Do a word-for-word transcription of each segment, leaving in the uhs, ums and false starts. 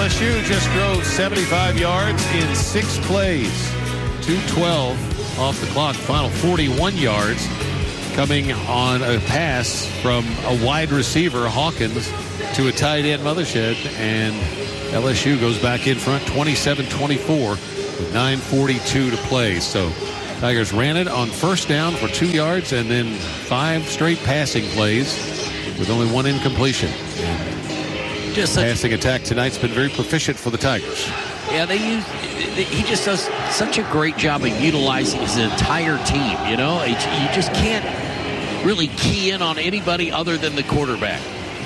S U just drove seventy-five yards in six plays. two twelve off the clock. Final forty-one yards coming on a pass from a wide receiver, Hawkins, to a tight end, Mothershed. And L S U goes back in front twenty-seven twenty-four with nine forty-two to play. So Tigers ran it on first down for two yards and then five straight passing plays with only one incompletion. Just the passing attack tonight's been very proficient for the Tigers. Yeah, they use. He just does such a great job of utilizing his entire team. You know, you just can't really key in on anybody other than the quarterback.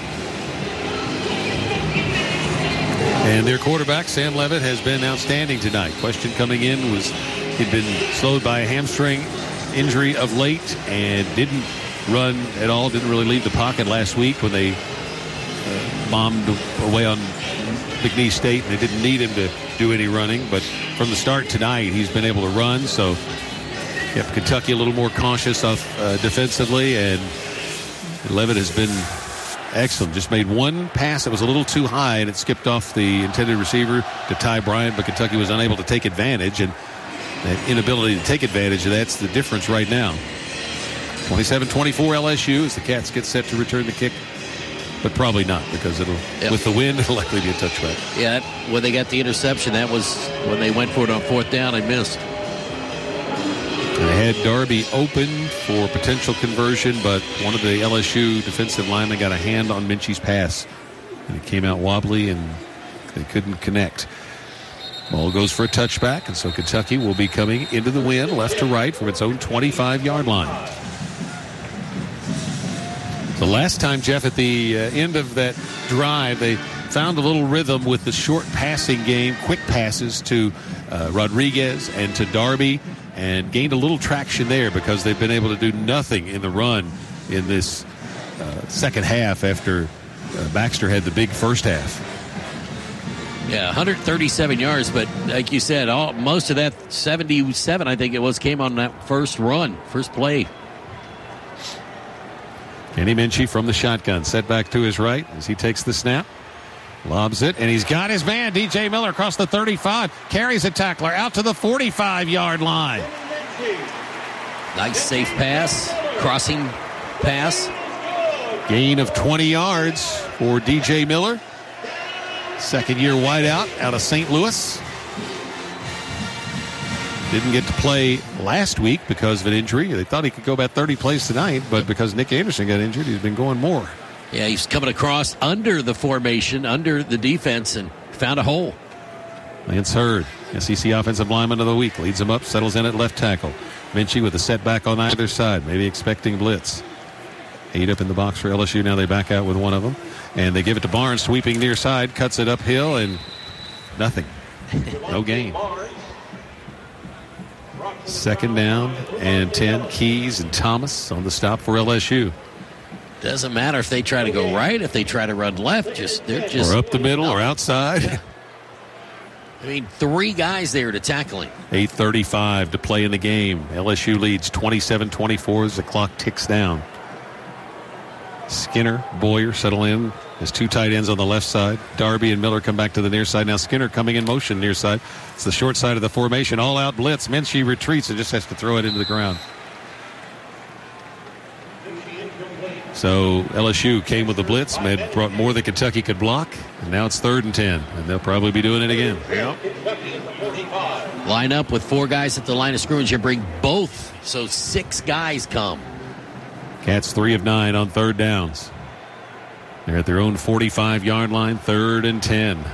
And their quarterback, Sam Levitt, has been outstanding tonight. Question coming in was he'd been slowed by a hamstring injury of late and didn't run at all, didn't really leave the pocket last week when they uh, bombed away on McNeese State, and they didn't need him to do any running. But from the start tonight, he's been able to run, so kept Kentucky a little more cautious off, uh, defensively, and Levitt has been excellent. Just made one pass that was a little too high, and it skipped off the intended receiver to Ty Bryant, but Kentucky was unable to take advantage, and that inability to take advantage, that's the difference right now. twenty-seven twenty-four L S U as the Cats get set to return the kick, but probably not, because it'll yep. with the wind, it'll likely be a touchback. Yeah, that, when they got the interception, that was when they went for it on fourth down, they missed. They had Darby open for potential conversion, but one of the L S U defensive linemen got a hand on Minchie's pass, and it came out wobbly, and they couldn't connect. Ball goes for a touchback, and so Kentucky will be coming into the wind, left to right, from its own twenty-five-yard line. The last time, Jeff, at the uh, end of that drive, they found a little rhythm with the short passing game, quick passes to uh, Rodriguez and to Darby, and gained a little traction there because they've been able to do nothing in the run in this uh, second half after uh, Baxter had the big first half. Yeah, one hundred thirty-seven yards, but like you said, all, most of that seventy-seven, I think it was, came on that first run, first play. Kenny Minchie from the shotgun, set back to his right as he takes the snap. Lobs it, and he's got his man, D J Miller, across the thirty-five. Carries a tackler out to the forty-five-yard line. Nice safe pass, crossing pass. Gain of twenty yards for D J Miller. Second-year wideout out of Saint Louis. Didn't get to play last week because of an injury. They thought he could go about thirty plays tonight, but because Nick Anderson got injured, he's been going more. Yeah, he's coming across under the formation, under the defense, and found a hole. Lance Hurd, S E C Offensive Lineman of the Week, leads him up, settles in at left tackle. Minchie with a setback on either side, maybe expecting blitz. Eight up in the box for L S U. Now they back out with one of them. And they give it to Barnes, sweeping near side, cuts it uphill, and nothing. No gain. Second down and ten. Keys and Thomas on the stop for L S U. Doesn't matter if they try to go right, if they try to run left, just they're just or up the middle or outside. I mean, three guys there to tackle him. eight thirty-five to play in the game. L S U leads twenty-seven twenty-four as the clock ticks down. Skinner, Boyer settle in as two tight ends on the left side. Darby and Miller come back to the near side. Now Skinner coming in motion near side. It's the short side of the formation. All out blitz. Minchie retreats and just has to throw it into the ground. So L S U came with the blitz, made, brought more than Kentucky could block, and now it's third and ten, and they'll probably be doing it again. Yep. Line up with four guys at the line of scrimmage and bring both, so six guys come. Cats three of nine on third downs. They're at their own forty-five-yard line, third and ten.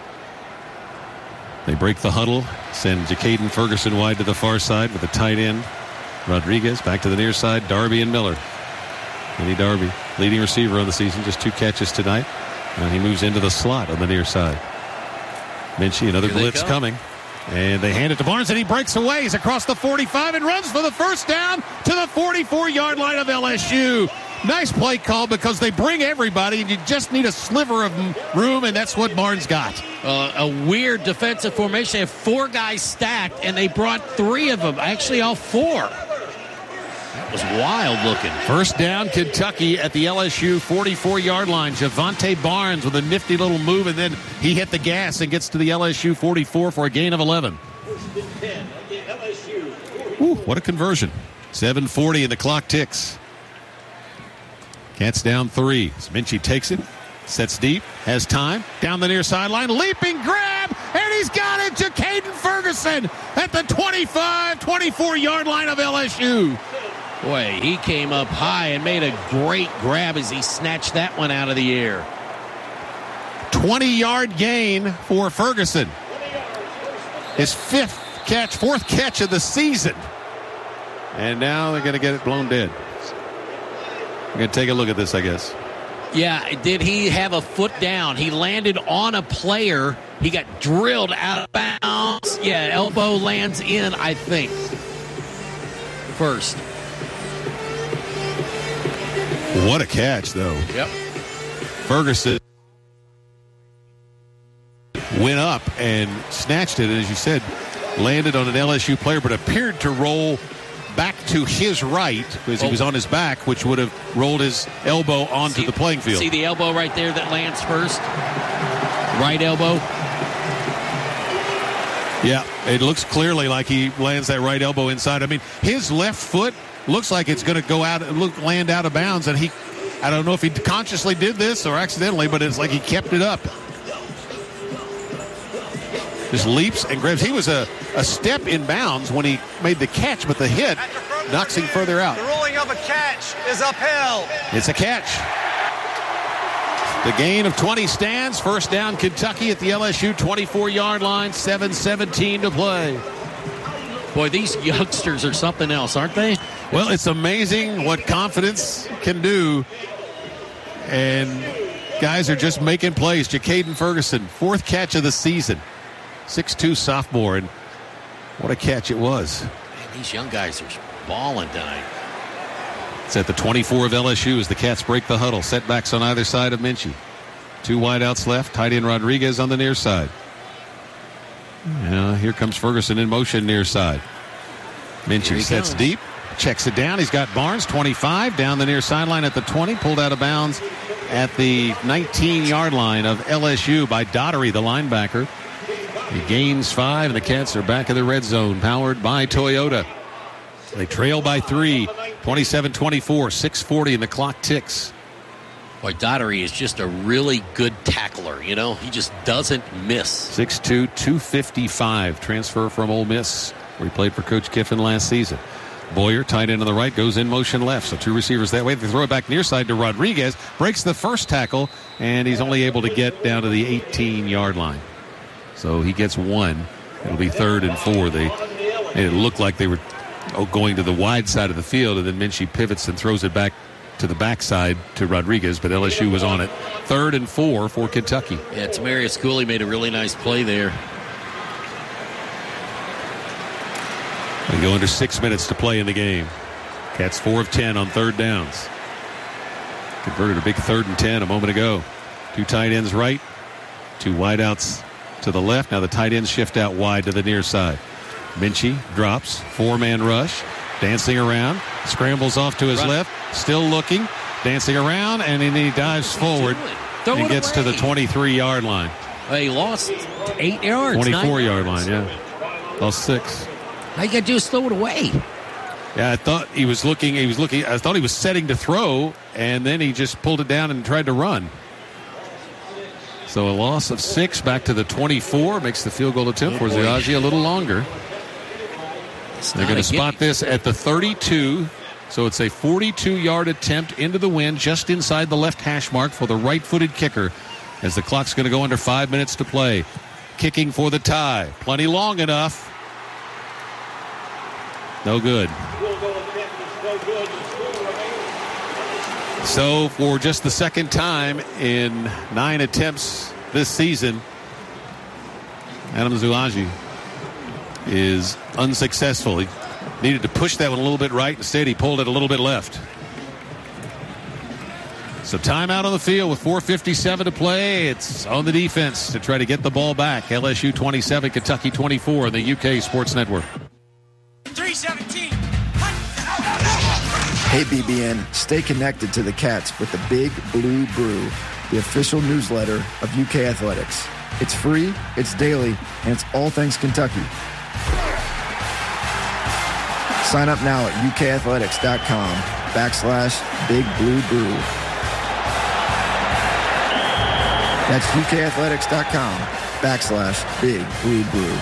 They break the huddle, send Jacaden Ferguson wide to the far side with the tight end. Rodriguez back to the near side, Darby and Miller. Kenny Darby, leading receiver on the season, just two catches tonight. And he moves into the slot on the near side. Minchie, another blitz coming. And they hand it to Barnes, and he breaks away. He's across the forty-five and runs for the first down to the forty-four-yard line of L S U. Nice play call because they bring everybody, and you just need a sliver of room, and that's what Barnes got. Uh, a weird defensive formation. They have four guys stacked, and they brought three of them. Actually, all four. That was wild looking. First down, Kentucky at the L S U forty-four-yard line. Javante Barnes with a nifty little move, and then he hit the gas and gets to the L S U forty-four for a gain of eleven. Ooh, what a conversion. seven forty and the clock ticks. Cats down three. Minchie takes it, sets deep, has time, down the near sideline, leaping grab, and he's got it to Caden Ferguson at the twenty-five, twenty-four-yard line of L S U. Boy, he came up high and made a great grab as he snatched that one out of the air. twenty-yard gain for Ferguson. His fifth catch, fourth catch of the season. And now they're going to get it blown dead. We're going to take a look at this, I guess. Yeah, did he have a foot down? He landed on a player. He got drilled out of bounds. Yeah, elbow lands in, I think. First. What a catch, though. Yep. Ferguson went up and snatched it, and as you said, landed on an L S U player, but appeared to roll back to his right because he was on his back, which would have rolled his elbow onto see, the playing field. See the elbow right there that lands first? Right elbow? Yeah, it looks clearly like he lands that right elbow inside. I mean, his left foot looks like it's going to go out, look, land out of bounds, and he, I don't know if he consciously did this or accidentally, but it's like he kept it up. Just leaps and grabs. He was a, a step in bounds when he made the catch, but the hit knocks him further out. The ruling of a catch is upheld. It's a catch. The gain of twenty stands. First down, Kentucky at the L S U twenty-four-yard line. seven seventeen to play. Boy, these youngsters are something else, aren't they? Well, it's amazing what confidence can do. And guys are just making plays. Jacaden Ferguson, fourth catch of the season. six two sophomore, and what a catch it was. Man, these young guys are balling tonight. It's at the twenty-four of L S U as the Cats break the huddle. Setbacks on either side of Minchie. Two wideouts left. Tight end Rodriguez on the near side. Yeah, here comes Ferguson in motion near side. Minchie sets goes. deep, checks it down. He's got Barnes, twenty-five, down the near sideline at the twenty, pulled out of bounds at the nineteen-yard line of L S U by Daughtery, the linebacker. He gains five, and the Cats are back in the red zone, powered by Toyota. They trail by three, twenty-seven twenty-four, six forty, and the clock ticks. Boy, Daughtery is just a really good tackler, you know? He just doesn't miss. six two, two fifty-five, transfer from Ole Miss, where he played for Coach Kiffin last season. Boyer, tight end on the right, goes in motion left. So two receivers that way. They throw it back near side to Rodriguez, breaks the first tackle, and he's only able to get down to the eighteen-yard line. So he gets one. It'll be third and four. They it looked like they were going to the wide side of the field, and then Minchie pivots and throws it back to the backside to Rodriguez, but L S U was on it. Third and four for Kentucky. Yeah, Tamarius Cooley made a really nice play there. They go under six minutes to play in the game. Cats four of ten on third downs. Converted a big third and ten a moment ago. Two tight ends right, two wideouts to the left. Now the tight ends shift out wide to the near side. Minchie drops, four-man rush, dancing around, scrambles off to his Run. left, still looking, dancing around, and then he dives forward and gets away. to the twenty-three-yard line. Well, he lost eight yards. twenty-four-yard line, yeah. Lost six. All you got to do is throw it away. Yeah, I thought he was looking, he was looking, I thought he was setting to throw, and then he just pulled it down and tried to run. So a loss of six back to the twenty-four makes the field goal attempt for Ziazi a little longer. They're going to spot this at the thirty-two. So it's a forty-two-yard attempt into the wind just inside the left hash mark for the right-footed kicker as the clock's going to go under five minutes to play. Kicking for the tie. Plenty long enough. No good. So for just the second time in nine attempts this season, Adam Ziazi is unsuccessful. He needed to push that one a little bit right. Instead, he pulled it a little bit left. So timeout on the field with four fifty-seven to play. It's on the defense to try to get the ball back. L S U twenty-seven, Kentucky twenty-four on the U K Sports Network. three seventeen. Hey, B B N, stay connected to the Cats with the Big Blue Brew, the official newsletter of U K Athletics. It's free, it's daily, and it's all things Kentucky. Sign up now at ukathletics.com backslash Big Blue Brew. That's ukathletics.com backslash Big Blue Brew.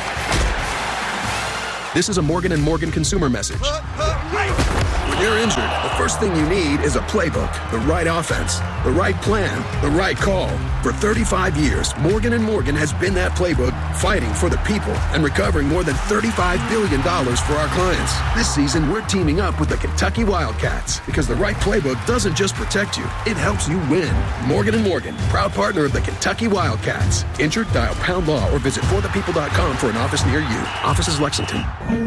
This is a Morgan and Morgan consumer message. When you're injured, the first thing you need is a playbook, the right offense, the right plan, the right call. For thirty-five years, Morgan and Morgan has been that playbook, fighting for the people and recovering more than thirty-five billion dollars for our clients. This season, we're teaming up with the Kentucky Wildcats because the right playbook doesn't just protect you, it helps you win. Morgan and Morgan, proud partner of the Kentucky Wildcats. Injured? Dial pound law or visit for the people dot com for an office near you. Offices Lexington.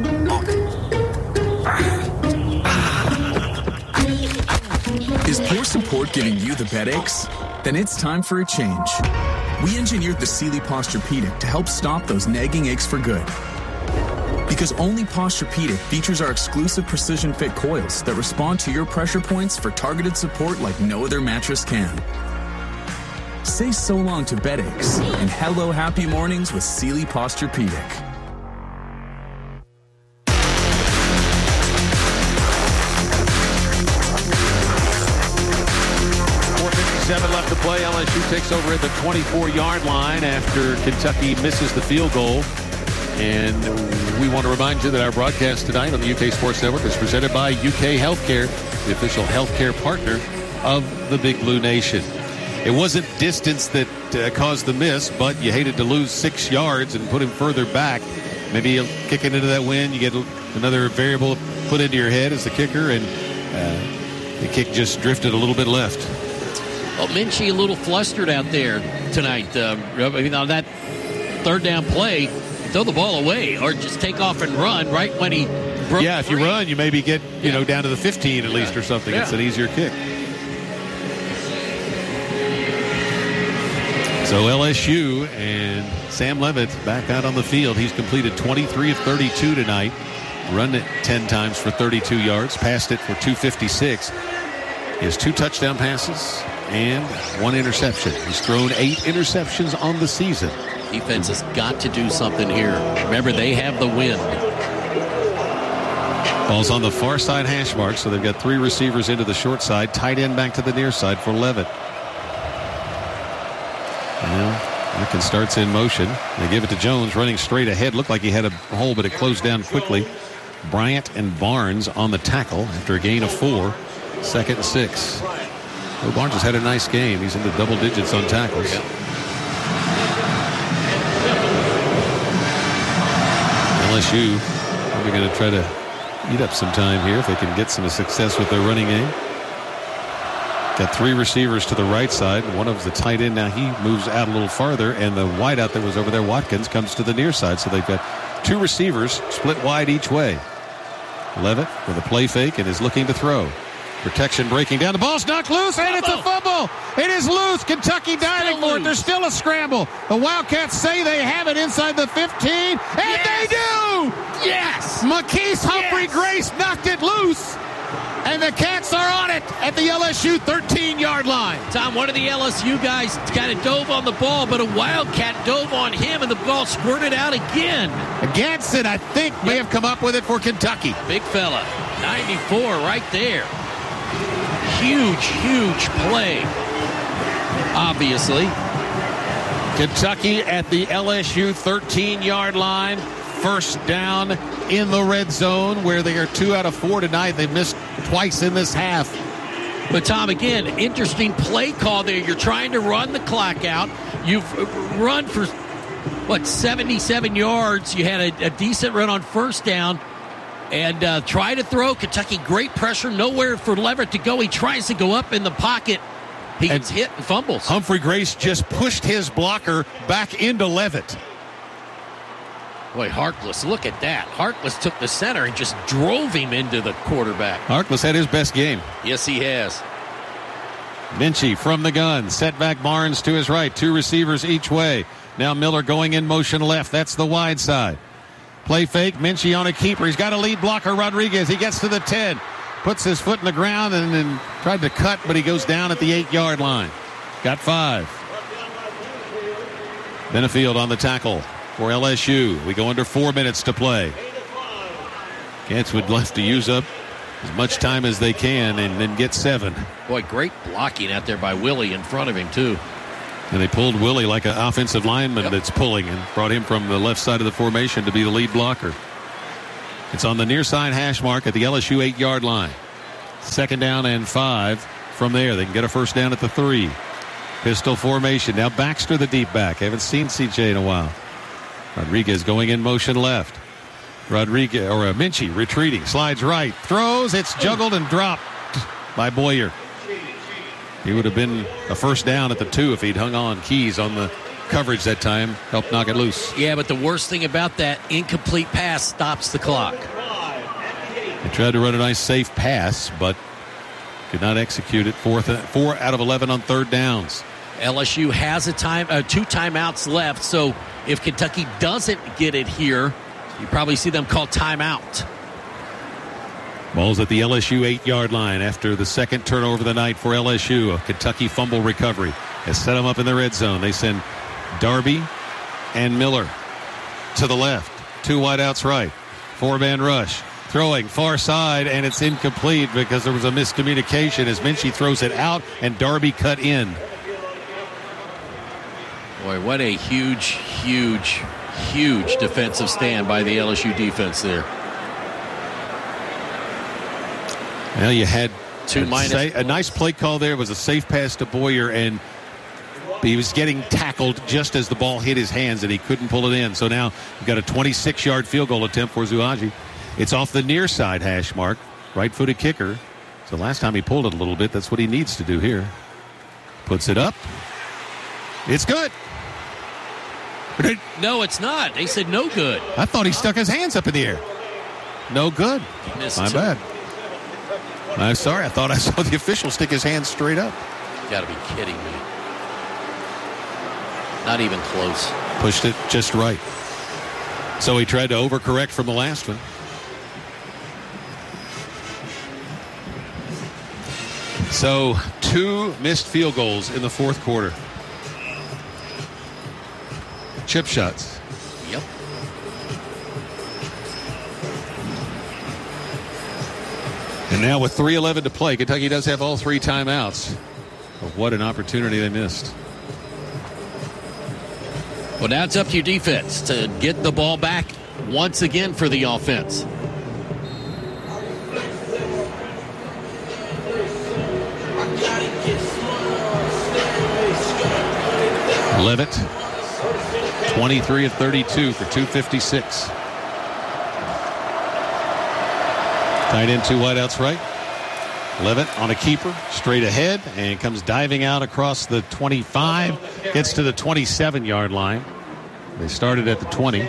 Is poor support giving you the bed aches? Then it's time for a change. We engineered the Sealy Posturepedic to help stop those nagging aches for good. Because only Posturepedic features our exclusive precision fit coils that respond to your pressure points for targeted support like no other mattress can. Say so long to bed aches and hello happy mornings with Sealy Posturepedic. Seven left to play. L S U takes over at the twenty-four-yard line after Kentucky misses the field goal. And we want to remind you that our broadcast tonight on the U K Sports Network is presented by U K Healthcare, the official healthcare partner of the Big Blue Nation. It wasn't distance that uh, caused the miss, but you hated to lose six yards and put him further back. Maybe you'll kick it into that wind. You get another variable put into your head as the kicker, and uh, the kick just drifted a little bit left. Well, Minchie a little flustered out there tonight. Uh, I mean, on that third down play, throw the ball away or just take off and run right when he broke. Yeah, if you run, you maybe get you yeah. know down to the fifteen at yeah. least or something. Yeah. It's an easier kick. So L S U and Sam Levitt back out on the field. He's completed twenty-three of thirty-two tonight. Run it ten times for thirty-two yards. Passed it for two fifty-six. He has two touchdown passes and one interception. He's thrown eight interceptions on the season. Defense has got to do something here. Remember, they have the wind. Ball's on the far side hash mark, so they've got three receivers into the short side. Tight end back to the near side for Levitt. Well, Lincoln starts in motion. They give it to Jones, running straight ahead. Looked like he had a hole, but it closed down quickly. Bryant and Barnes on the tackle after a gain of four. Second and six. Well, Barnes has had a nice game. He's into double digits on tackles. Yeah. L S U probably going to try to eat up some time here if they can get some success with their running game. Got three receivers to the right side. One of the tight end. Now he moves out a little farther, and the wideout that was over there, Watkins, comes to the near side. So they've got two receivers split wide each way. Levitt with a play fake and is looking to throw. Protection breaking down. The ball's knocked loose, and it's a fumble. It is loose. Kentucky diving for it. There's still a scramble. The Wildcats say they have it inside the fifteen, and yes. they do! Yes! McKees Humphrey yes. Grace knocked it loose, and the Cats are on it at the L S U thirteen-yard line. Tom, one of the L S U guys kind of dove on the ball, but a Wildcat dove on him, and the ball squirted out again. Gadsden, I think, yep. may have come up with it for Kentucky. Big fella. ninety-four right there. Huge, huge play, obviously. Kentucky at the L S U thirteen-yard line. First down in the red zone, where they are two out of four tonight. They've missed twice in this half. But, Tom, again, interesting play call there. You're trying to run the clock out. You've run for, what, seventy-seven yards. You had a, a decent run on first down. And uh, try to throw. Kentucky, great pressure. Nowhere for Leverett to go. He tries to go up in the pocket. He gets hit and fumbles. Humphrey Grace just pushed his blocker back into Levitt. Boy, Harkless, look at that. Harkless took the center and just drove him into the quarterback. Harkless had his best game. Yes, he has. Minchie from the gun. Set back Barnes to his right. Two receivers each way. Now Miller going in motion left. That's the wide side. Play fake. Minchie on a keeper. He's got a lead blocker, Rodriguez. He gets to the ten. puts his foot in the ground and then tried to cut, but he goes down at the eight-yard line. Got five. Benefield on the tackle for L S U. We go under four minutes to play. Cats would love to use up as much time as they can and then get seven. Boy, great blocking out there by Willie in front of him, too. And they pulled Willie like an offensive lineman yep. that's pulling and brought him from the left side of the formation to be the lead blocker. It's on the near side hash mark at the L S U eight-yard line. Second down and five from there. They can get a first down at the three. Pistol formation. Now Baxter, the deep back. Haven't seen C J in a while. Rodriguez going in motion left. Rodriguez, or uh, Minchie retreating. Slides right. Throws. It's juggled and dropped by Boyer. He would have been a first down at the two if he'd hung on. Keys on the coverage that time. Helped knock it loose. Yeah, but the worst thing about that incomplete pass stops the clock. They tried to run a nice safe pass, but could not execute it. Fourth, four out of eleven on third downs. L S U has a time, uh, two timeouts left, so if Kentucky doesn't get it here, you probably see them call timeout. Ball's at the L S U eight-yard line after the second turnover of the night for L S U. A Kentucky fumble recovery has set them up in the red zone. They send Darby and Miller to the left. Two wideouts right. Four-man rush. Throwing far side, and it's incomplete because there was a miscommunication as Minchie throws it out and Darby cut in. Boy, what a huge, huge, huge defensive stand by the L S U defense there. Well, you had Two a, minus sa- a nice play call there. It was a safe pass to Boyer, and he was getting tackled just as the ball hit his hands, and he couldn't pull it in. So now you've got a twenty-six-yard field goal attempt for Zuaji. It's off the near side hash mark. Right-footed kicker. So last time he pulled it a little bit. That's what he needs to do here. Puts it up. It's good. No, it's not. They said no good. I thought he stuck his hands up in the air. No good. My bad. I'm sorry. I thought I saw the official stick his hands straight up. You got to be kidding me. Not even close. Pushed it just right. So he tried to overcorrect from the last one. So two missed field goals in the fourth quarter. Chip shots. Yep. And now with three eleven to play, Kentucky does have all three timeouts. But what an opportunity they missed. Well, now it's up to your defense to get the ball back once again for the offense. Levitt, twenty-three of thirty-two for two fifty-six. Tight end, two wideouts right. Levitt on a keeper, straight ahead, and comes diving out across the twenty-five, gets to the twenty-seven-yard line. They started at the twenty.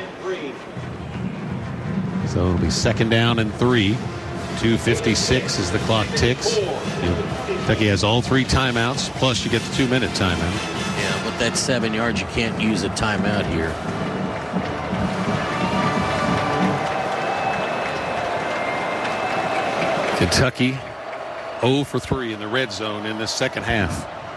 So it'll be second down and three. two fifty-six as the clock ticks. Kentucky has all three timeouts, plus you get the two-minute timeout. Yeah, but that's seven yards. You can't use a timeout here. Kentucky zero for three in the red zone in the second half.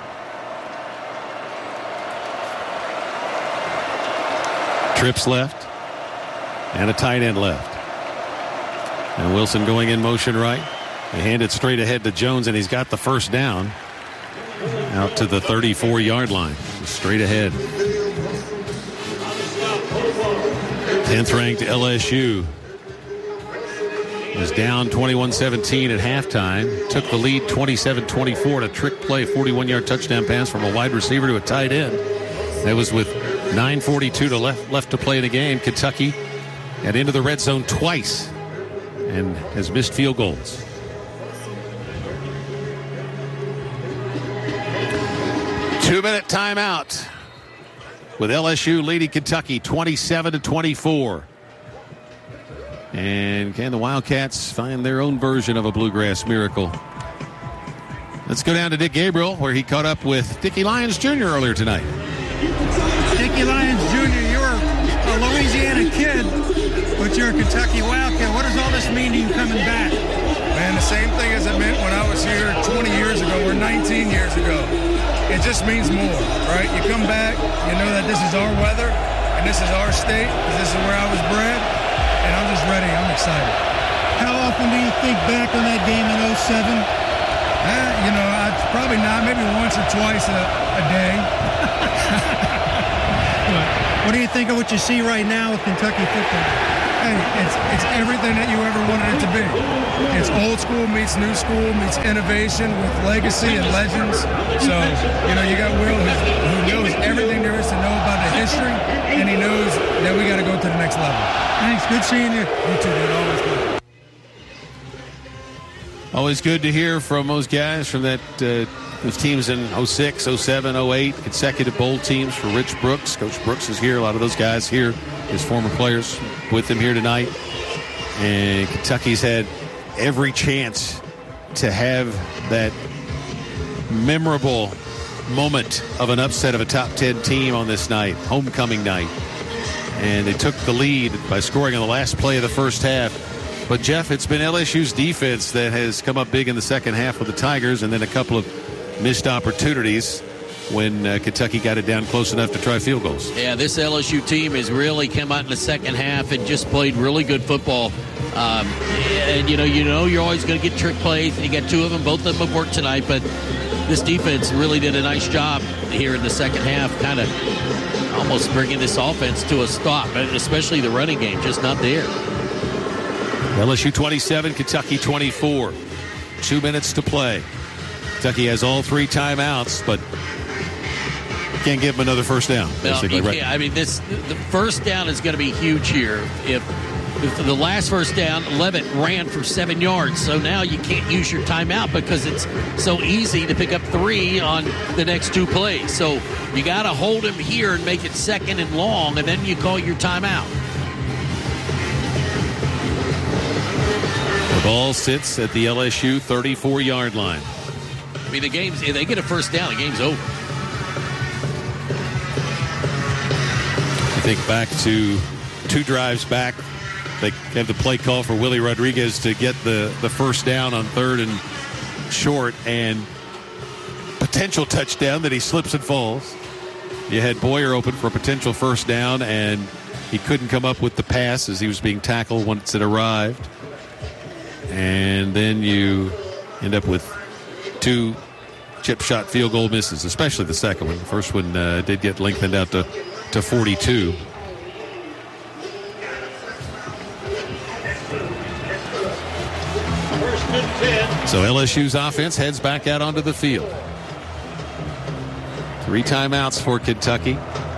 Trips left and a tight end left. And Wilson going in motion right. They hand it straight ahead to Jones, and he's got the first down out to the thirty-four-yard line. Straight ahead. tenth-ranked L S U was down twenty-one seventeen at halftime. Took the lead twenty-seven twenty-four to trick play, forty-one-yard touchdown pass from a wide receiver to a tight end. That was with nine forty-two to left, left to play in the game. Kentucky got into the red zone twice and has missed field goals. Two-minute timeout with L S U leading Kentucky twenty-seven to twenty-four. And can the Wildcats find their own version of a bluegrass miracle? Let's go down to Dick Gabriel, where he caught up with Dickie Lyons Junior earlier tonight. Dickie Lyons Junior, you're a Louisiana kid, but you're a Kentucky Wildcat. What does all this mean to you coming back? Man, the same thing as it meant when I was here twenty years ago or nineteen years ago. It just means more, right? You come back, you know that this is our weather and this is our state, because this is where I was bred, and I'm just ready. I'm excited. How often do you think back on that game in oh seven? Uh, you know, I, probably not, maybe once or twice a, a day. What do you think of what you see right now with Kentucky football? Hey, it's it's everything that you ever wanted it to be. It's old school meets new school meets innovation with legacy and legends. So, you know, you got Will who, who knows everything there is to know about the history, and he knows that we got to go to the next level. Thanks. Good seeing you. You too, dude. Always good. Always good to hear from those guys, from that uh, those teams in oh six, oh seven, oh eight, consecutive bowl teams for Rich Brooks. Coach Brooks is here. A lot of those guys here, his former players with him here tonight. And Kentucky's had every chance to have that memorable moment of an upset of a top ten team on this night, homecoming night. And they took the lead by scoring on the last play of the first half. But, Jeff, it's been L S U's defense that has come up big in the second half with the Tigers, and then a couple of missed opportunities when uh, Kentucky got it down close enough to try field goals. Yeah, this L S U team has really come out in the second half and just played really good football. Um, and, you know, you know you're always going to get trick plays. You got two of them. Both of them have worked tonight. But this defense really did a nice job here in the second half, kind of almost bringing this offense to a stop, and especially the running game, just not there. L S U twenty-seven, Kentucky twenty-four. Two minutes to play. Kentucky has all three timeouts, but can't give them another first down. Basically, well, right? I mean, this the first down is going to be huge here. If, if the last first down, Levitt ran for seven yards, so now you can't use your timeout because it's so easy to pick up three on the next two plays. So you got to hold him here and make it second and long, and then you call your timeout. The ball sits at the L S U thirty-four-yard line. I mean, the game's, if they get a first down, the game's over. You think back to two drives back, they have the play call for Willie Rodriguez to get the, the first down on third and short, and potential touchdown that he slips and falls. You had Boyer open for a potential first down, and he couldn't come up with the pass as he was being tackled once it arrived. And then you end up with two chip shot field goal misses, especially the second one. The first one uh, did get lengthened out to, to forty-two. So L S U's offense heads back out onto the field. Three timeouts for Kentucky.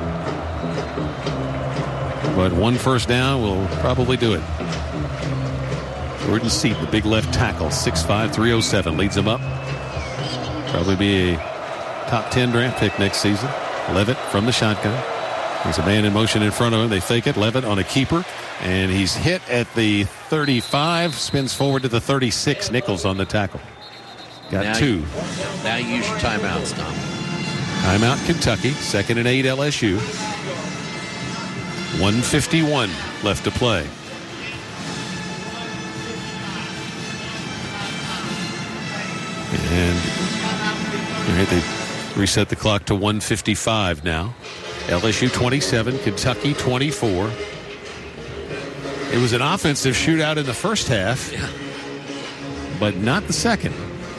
But one first down will probably do it. Jordan Seaton, the big left tackle, six five, three oh seven, leads him up. Probably be a top ten draft pick next season. Levitt from the shotgun. There's a man in motion in front of him. They fake it. Levitt on a keeper. And he's hit at the thirty-five. Spins forward to the thirty-six. Nichols on the tackle. Got now two. You, now you use your timeouts, Tom. Timeout Kentucky. Second and eight L S U. one fifty-one left to play. And right, they reset the clock to one fifty-five now. L S U twenty-seven, Kentucky twenty-four. It was an offensive shootout in the first half, yeah. but not the second.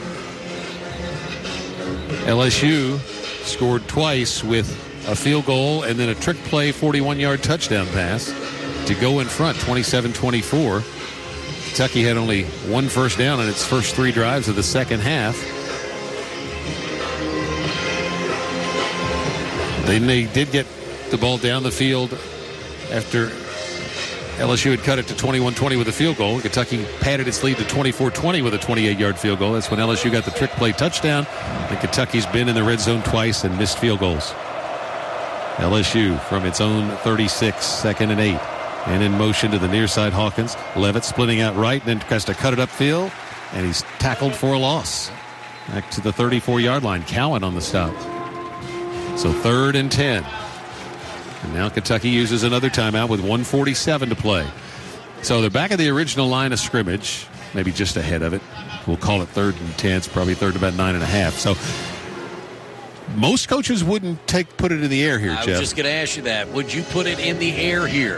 L S U scored twice with a field goal and then a trick play forty-one-yard touchdown pass to go in front, twenty-seven twenty-four. Kentucky had only one first down in its first three drives of the second half. Then they did get the ball down the field after L S U had cut it to twenty-one twenty with a field goal. Kentucky padded its lead to twenty-four twenty with a twenty-eight-yard field goal. That's when L S U got the trick play touchdown. And Kentucky's been in the red zone twice and missed field goals. L S U from its own thirty-six, second and eight. And in motion to the near side, Hawkins. Levitt splitting out right, and then tries to cut it upfield, and he's tackled for a loss. Back to the thirty-four-yard line. Cowan on the stop. So third and ten. And now Kentucky uses another timeout with one forty-seven to play. So they're back at the original line of scrimmage, maybe just ahead of it. we'll call it third and ten. It's probably third and about nine and a half. So most coaches wouldn't take put it in the air here, I Jeff. was just going to ask you that. Would you put it in the air here?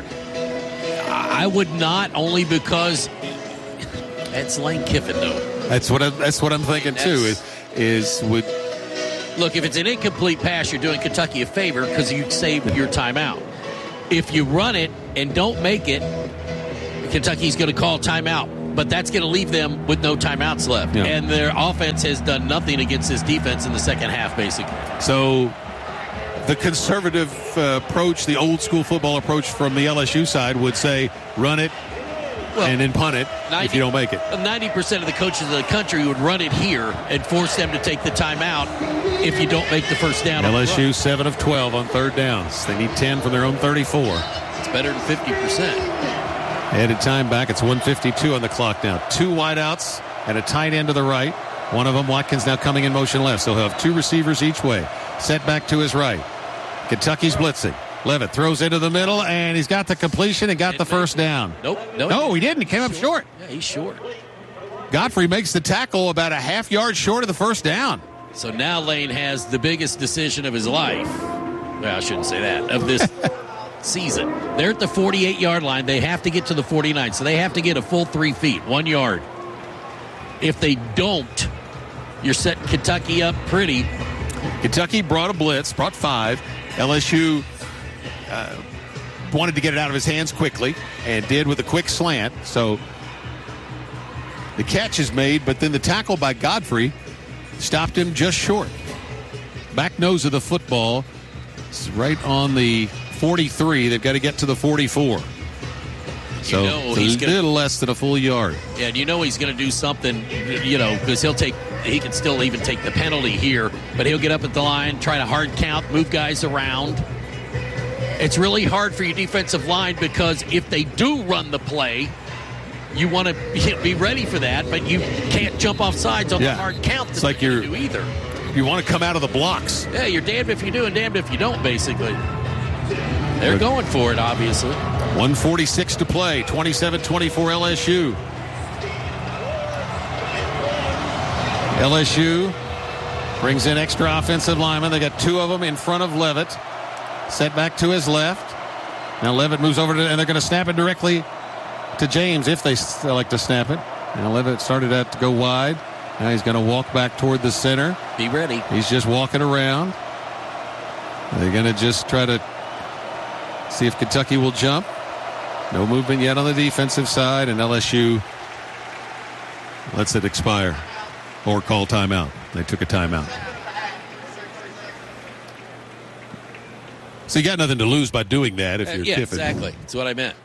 I would not, only because it's Lane Kiffin, though. That's what I, that's what I'm thinking That's, too. Is is would look, if it's an incomplete pass, you're doing Kentucky a favor because you saved your timeout. If you run it and don't make it, Kentucky's going to call timeout, but that's going to leave them with no timeouts left. Yeah. And their offense has done nothing against this defense in the second half, basically. So the conservative uh, approach, the old school football approach from the L S U side would say run it well, and then punt it ninety, if you don't make it. ninety percent of the coaches in the country would run it here and force them to take the timeout if you don't make the first down. L S U seven of twelve on third downs. They need ten from their own thirty-four. It's better than fifty percent. Added time back. It's one fifty-two on the clock now. Two wideouts and a tight end to the right. One of them, Watkins, now coming in motion left. So he'll have two receivers each way. Set back to his right. Kentucky's blitzing. Levitt throws into the middle, and he's got the completion and got and the first down. Nope. No, no he didn't. He came up short. Yeah, he's short. Godfrey makes the tackle about a half yard short of the first down. So now Lane has the biggest decision of his life. Well, I shouldn't say that. Of this season. They're at the forty-eight-yard line. They have to get to the forty-nine, so they have to get a full three feet, one yard. If they don't, you're setting Kentucky up pretty. Kentucky brought a blitz, brought five. L S U uh, wanted to get it out of his hands quickly and did with a quick slant. So the catch is made, but then the tackle by Godfrey stopped him just short. Back nose of the football is right on the forty-three. They've got to get to the forty-four. So you know it's a he's little gonna, less than a full yard. Yeah, and you know he's going to do something, you know, because he'll take, he can still even take the penalty here, but he'll get up at the line, try to hard count, move guys around. It's really hard for your defensive line because if they do run the play, you want to be ready for that, but you can't jump off sides on yeah. the hard count. It's like you're do either. You want to come out of the blocks. Yeah, you're damned if you do and damned if you don't, basically. They're going for it, obviously. one forty-six to play. twenty-seven twenty-four L S U. L S U brings in extra offensive linemen. They got two of them in front of Levitt. Set back to his left. Now Levitt moves over to, and they're going to snap it directly to James if they select to snap it. Now Levitt started out to go wide. Now he's going to walk back toward the center. Be ready. He's just walking around. They're going to just try to see if Kentucky will jump. No movement yet on the defensive side, and L S U lets it expire or call timeout. They took a timeout. So you got nothing to lose by doing that if Uh, you're yeah, Kiffin. exactly. That's what I meant.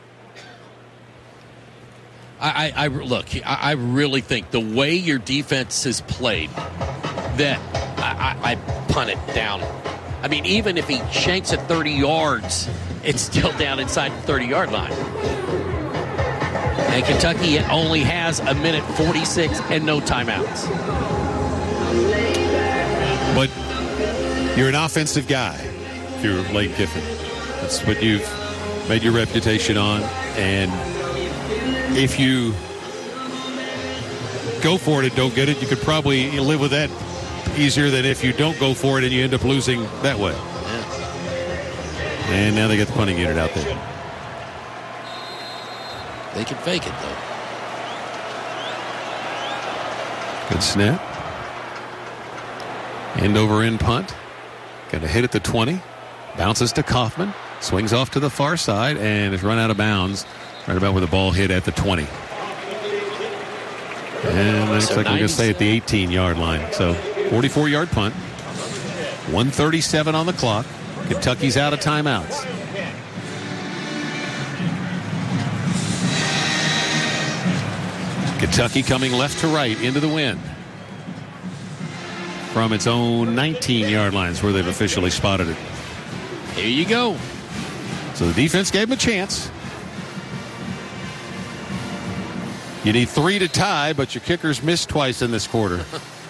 I, I, I look. I, I really think the way your defense is played, that I, I, I punt it down. I mean, even if he shanks it thirty yards, it's still down inside the thirty-yard line. And Kentucky only has a minute forty-six and no timeouts. But you're an offensive guy if you're Lane Kiffin. That's what you've made your reputation on. And if you go for it and don't get it, you could probably live with that easier than if you don't go for it and you end up losing that way. Yeah. And now they get the punting unit out there. They can fake it, though. Good snap. End over end punt. Got a hit at the twenty. Bounces to Kaufman. Swings off to the far side and is run out of bounds right about where the ball hit at the twenty. And looks So like we're going to nineties. stay at the eighteen-yard line. So forty-four-yard punt. one thirty-seven on the clock. Kentucky's out of timeouts. Kentucky coming left to right into the wind from its own nineteen-yard lines where they've officially spotted it. Here you go. So the defense gave him a chance. You need three to tie, but your kickers missed twice in this quarter.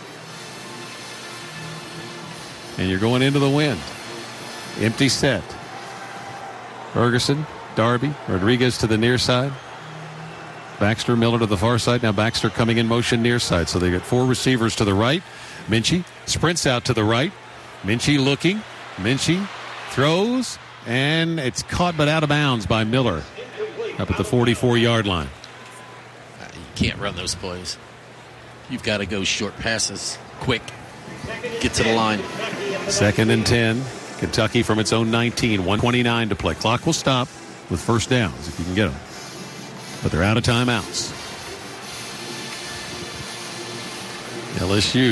And you're going into the wind. Empty set. Ferguson, Darby, Rodriguez to the near side. Baxter, Miller to the far side. Now Baxter coming in motion near side. So they get four receivers to the right. Minchie sprints out to the right. Minchie looking. Minchie throws, and it's caught but out of bounds by Miller up at the forty-four-yard line. You can't run those plays. You've got to go short passes, quick, get to the line. Second and ten. Kentucky from its own nineteen. one twenty-nine to play. Clock will stop with first downs if you can get them. But they're out of timeouts. L S U